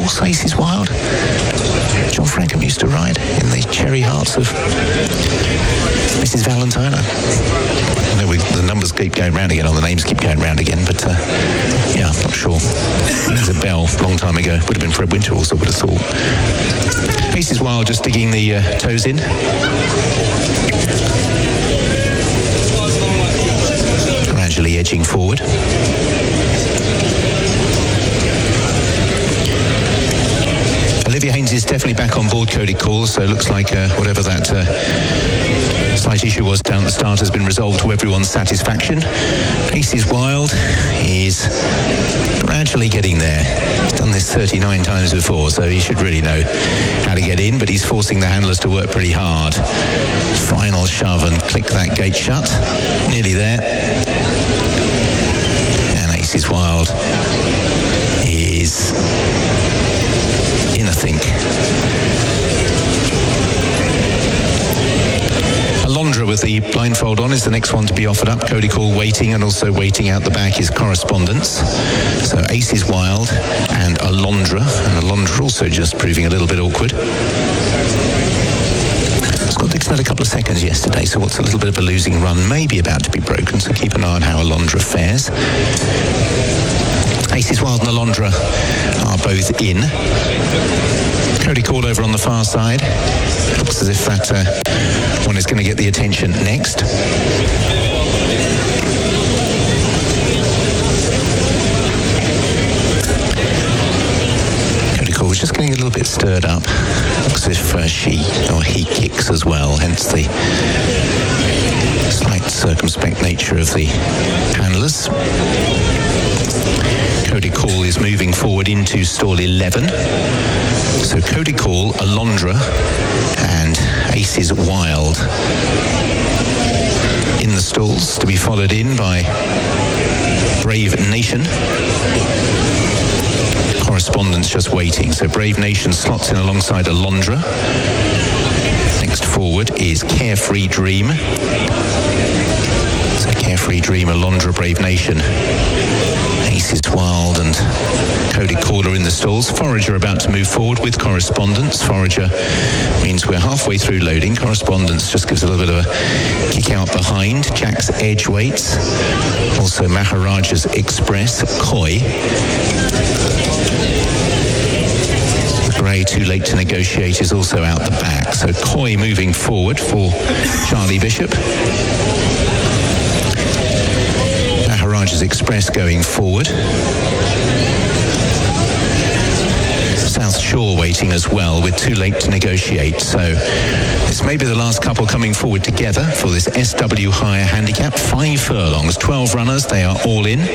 horse, Aces Wild? John Frankham used to ride in the Cherry Hearts of Mrs. Valentina. I know the numbers keep going round again, or the names keep going round again, but yeah, I'm not sure. There's a bell a long time ago. Would have been Fred Winterhorse, I would have thought. Aces Wild just digging the toes in. Gradually edging forward. Olivia Haynes is definitely back on board Cody Call, so it looks like whatever that slight issue was down at the start has been resolved to everyone's satisfaction. Aces Wild is gradually getting there. He's done this 39 times before, so he should really know how to get in, but he's forcing the handlers to work pretty hard. Final shove and click that gate shut. Nearly there. And Aces Wild is in, I think. Alondra with the blindfold on is the next one to be offered up. Cody Call waiting, and also waiting out the back is Correspondence. So Aces Wild and Alondra. And Alondra also just proving a little bit awkward. Scott Dixon had a couple of seconds yesterday, so what's a little bit of a losing run may be about to be broken, so keep an eye on how Alondra fares. Aces Wild and Alondra are both in. Cody Call over on the far side. Looks as if that one is going to get the attention next. Cody Call was just getting a little bit stirred up. Looks as if she or he kicks as well, hence the slight circumspect nature of the handlers. Cody Call is moving forward into stall 11. So Cody Call, Alondra and Aces Wild in the stalls, to be followed in by Brave Nation. Correspondence just waiting. So Brave Nation slots in alongside Alondra. Next forward is Carefree Dream. So Carefree Dream, Alondra, Brave Nation, Aces Wild and Cody Call are in the stalls. Forager about to move forward with Correspondence. Forager means we're halfway through loading. Correspondence just gives a little bit of a kick out behind. Jack's Edge waits. Also Maharaja's Express, Koi. Grey, Too Late to Negotiate, is also out the back. So Koi moving forward for Charlie Bishop. Maharaja's Express going forward. South Shore waiting as well with Too Late to Negotiate. So this may be the last couple coming forward together for this SW Hire Handicap. 5 furlongs, 12 runners, they are all in.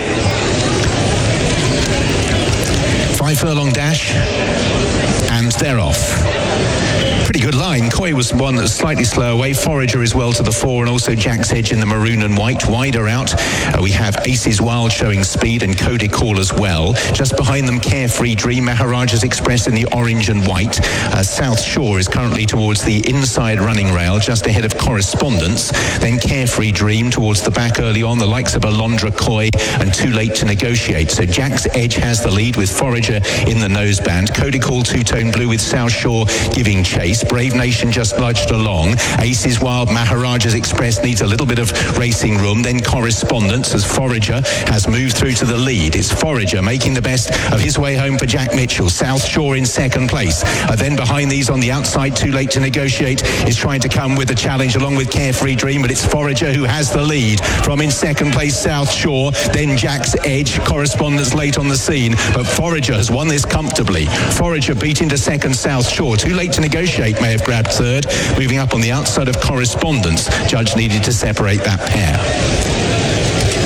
5 furlong dash, and they're off. Pretty good line. Koi was one that was slightly slow away. Forager is well to the fore, and also Jack's Edge in the maroon and white. Wider out, we have Aces Wild showing speed, and Cody Call as well. Just behind them, Carefree Dream, Maharaja's Express in the orange and white. South Shore is currently towards the inside running rail, just ahead of Correspondence. Then Carefree Dream towards the back early on, the likes of Alondra, Koi, and Too Late to Negotiate. So Jack's Edge has the lead with Forager in the noseband. Cody Call, two-tone blue with South Shore giving chase. Brave Nation just nudged along. Aces Wild, Maharaja's Express needs a little bit of racing room. Then Correspondence as Forager has moved through to the lead. It's Forager making the best of his way home for Jack Mitchell. South Shore in second place. Then behind these on the outside, Too Late to Negotiate is trying to come with a challenge along with Carefree Dream, but it's Forager who has the lead. From in second place, South Shore, then Jack's Edge. Correspondence late on the scene, but Forager has won this comfortably. Forager beat into second, South Shore. Too Late to Negotiate may have grabbed third. Moving up on the outside of Correspondence. Judge needed to separate that pair.